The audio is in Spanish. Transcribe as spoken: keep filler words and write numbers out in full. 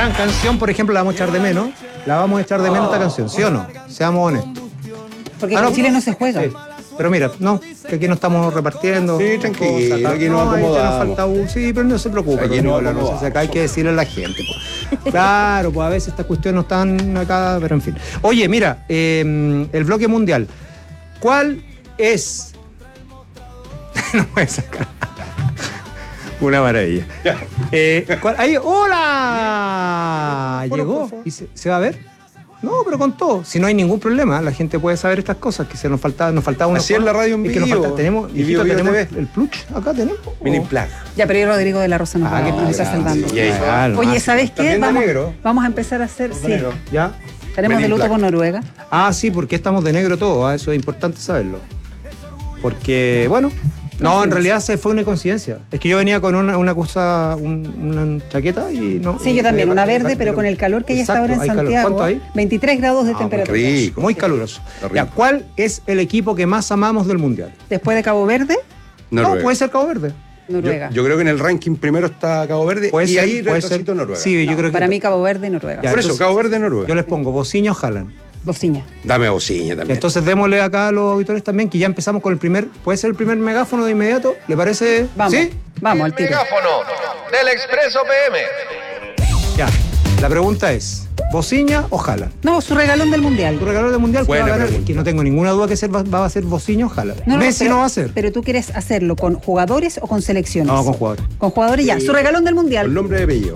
gran canción, por ejemplo, la vamos a echar de menos. La vamos a echar de menos esta canción, ¿sí o no? Seamos honestos. Porque Ah, no, en Chile no se juega. Sí. Pero mira, no, que aquí no estamos repartiendo. Sí, tranquilo, cosas, aquí nos no, ahí te acomodamos. nos falta un- sí, pero no se preocupe. Aquí Rodrigo, nos la acomodamos. cosa, o sea, acá hay que decirle a la gente. Pues. Claro, pues a veces estas cuestiones no están acá, pero en fin. Oye, mira, eh, el bloque mundial. ¿Cuál es? No puede sacar. Una maravilla. Eh, ¿cuál? Ahí, ¡hola! Llegó. ¿Y se, se va a ver? No, pero con todo. Si no hay ningún problema, la gente puede saber estas cosas, que se nos faltaba, nos faltaba una Así es la radio en es que nos vivo. falta- tenemos, Y hijito, Bio Bio tenemos T V. el pluch, acá tenemos. Mini ¿O? plug. Ya, pero yo Rodrigo de la Rosa nos, Ah, va- qué nos está grande. saltando. Sí, ahí está. Claro, Oye, ah, ¿sabes qué? También de Vamos, negro. vamos a empezar a hacer. Sí. negro. ¿Ya? Estaremos Men de in luto Black. por Noruega. Ah, sí, porque estamos de negro todo, ah, eso es importante saberlo. Porque, bueno, no, en realidad se fue una coincidencia. Es que yo venía con una, una cosa, un- una chaqueta y no. Sí, yo también, eh, una verde, pero con el calor que hay hasta ahora en Exacto, hay calor. Santiago. ¿Cuánto hay? veintitrés grados de Ah, temperatura. muy rico. Muy caluroso. Está rico. Ya, ¿cuál es el equipo que más amamos del mundial? Después de Cabo Verde, Noruega. No, puede ser Cabo Verde. Noruega. Yo, yo creo que en el ranking primero está Cabo Verde Puede y ser, ahí puede ser. retrocito Noruega. Sí, yo No, creo que para mí Cabo Verde y Noruega. Ya, Por eso, entonces- Cabo Verde, Noruega. yo les pongo Bociño, Haaland. Bociña. Dame bociña también. Entonces démosle acá a los auditores también que ya empezamos con el primer, puede ser el primer megáfono de inmediato, ¿le parece? Vamos, ¿Sí? vamos al tiro. Megáfono del Expreso P M. Ya. La pregunta es, ¿Bociña o Haaland? No, su regalón del mundial. Tu regalo del mundial, ¿qué Buena va a ganar? pregunta. Que no tengo ninguna duda que ser, va, va a ser Bociño o Haaland. No, no, Messi pero- no va a ser. Pero tú quieres hacerlo con jugadores o con selecciones. No, con jugadores. Con jugadores ya. Su regalón del mundial. Con nombre de apellido.